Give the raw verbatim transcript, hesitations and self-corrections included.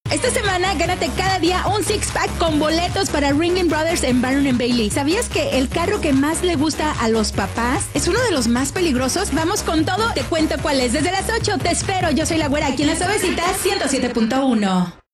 Esta semana gánate cada día un six-pack con boletos para Ringling Brothers en Barnum and Bailey. ¿Sabías que el carro que más le gusta a los papás es uno de los más peligrosos? Vamos con todo, te cuento cuál es. Desde las ocho te espero. Yo soy la güera aquí en La Suavecita ciento siete punto uno.